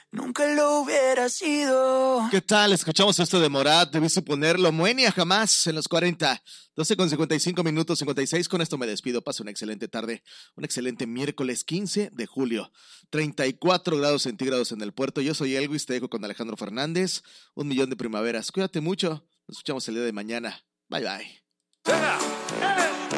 nunca lo hubiera sido. ¿Qué tal? Escuchamos esto de Morat, debí suponerlo. Moenia jamás en los 40. 12:55, 56. Con esto me despido. Pasa una excelente tarde, un excelente miércoles 15 de julio. 34 grados centígrados en el puerto. Yo soy Elvis, te dejo con Alejandro Fernández. 1,000,000 de primaveras. Cuídate mucho. Nos escuchamos el día de mañana. Bye, bye.